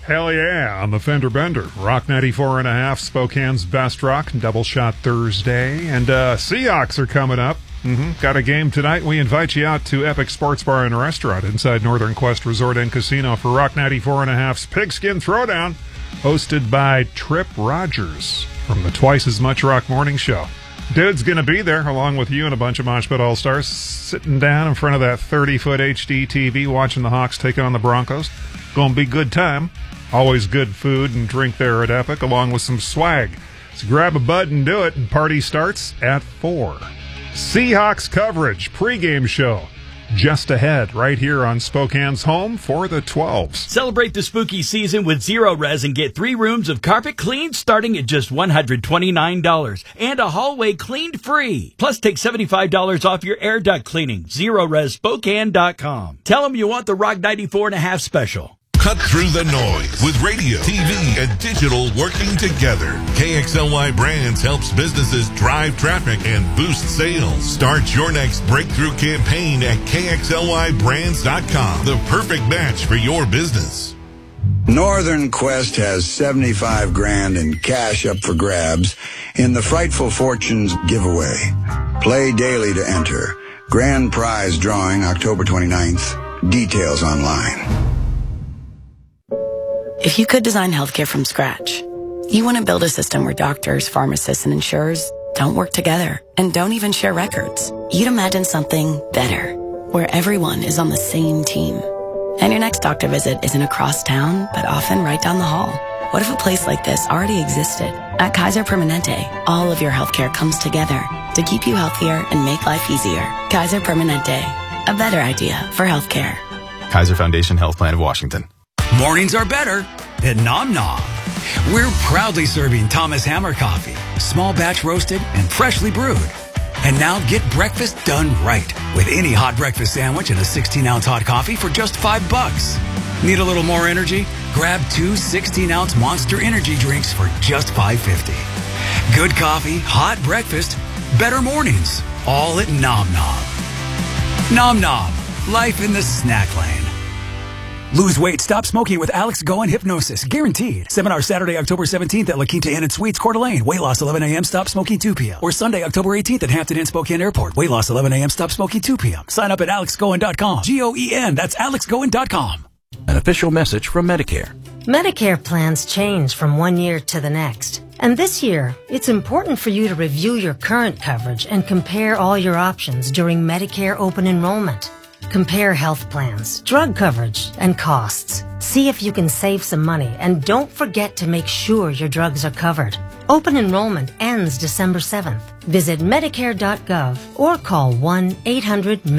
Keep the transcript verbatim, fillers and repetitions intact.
Hell yeah, on the Fender Bender. Rock ninety-four and a half, Spokane's best rock, double shot Thursday. And uh, Seahawks are coming up. Mm-hmm. Got a game tonight. We invite you out to Epic Sports Bar and Restaurant inside Northern Quest Resort and Casino for Rock ninety-four and a half's Pigskin Throwdown, hosted by Trip Rogers from the Twice as Much Rock Morning Show. Dude's going to be there along with you and a bunch of Mosh Pit All-Stars sitting down in front of that thirty-foot H D T V watching the Hawks take on the Broncos. Going to be good time. Always good food and drink there at Epic, along with some swag. So grab a bud and do it, and party starts at four. Seahawks coverage, pregame show, just ahead, right here on Spokane's home for the twelves. Celebrate the spooky season with Zero Res and get three rooms of carpet cleaned starting at just one hundred twenty-nine dollars and a hallway cleaned free. Plus, take seventy-five dollars off your air duct cleaning. Zero Res Spokane dot com. Tell them you want the Rock ninety-four and a half special. Cut through the noise with radio, T V, and digital working together. K X L Y Brands helps businesses drive traffic and boost sales. Start your next breakthrough campaign at K X L Y brands dot com. The perfect match for your business. Northern Quest has seventy-five grand in cash up for grabs in the Frightful Fortunes giveaway. Play daily to enter. Grand prize drawing October twenty-ninth. Details online. If you could design healthcare from scratch, you want to build a system where doctors, pharmacists, and insurers don't work together and don't even share records. You'd imagine something better, where everyone is on the same team. And your next doctor visit isn't across town, but often right down the hall. What if a place like this already existed? At Kaiser Permanente, all of your healthcare comes together to keep you healthier and make life easier. Kaiser Permanente, a better idea for healthcare. Kaiser Foundation Health Plan of Washington. Mornings are better at Nom Nom. We're proudly serving Thomas Hammer coffee, small batch roasted and freshly brewed. And now get breakfast done right with any hot breakfast sandwich and a sixteen ounce hot coffee for just five bucks. Need a little more energy? Grab two sixteen ounce Monster energy drinks for just five fifty. Good coffee, hot breakfast, better mornings, all at Nom Nom. Nom Nom, life in the snack lane. Lose weight, stop smoking with Alex Goen Hypnosis. Guaranteed. Seminar Saturday, October seventeenth at La Quinta Inn and Suites, Coeur d'Alene. Weight loss eleven a.m., stop smoking two p.m. Or Sunday, October eighteenth at Hampton Inn Spokane Airport. Weight loss eleven a.m., stop smoking two p.m. Sign up at alex goen dot com. G O E N, that's alex goen dot com. An official message from Medicare. Medicare plans change from one year to the next. And this year, it's important for you to review your current coverage and compare all your options during Medicare open enrollment. Compare health plans, drug coverage, and costs. See if you can save some money, and don't forget to make sure your drugs are covered. Open enrollment ends December seventh. Visit medicare dot gov or call one eight hundred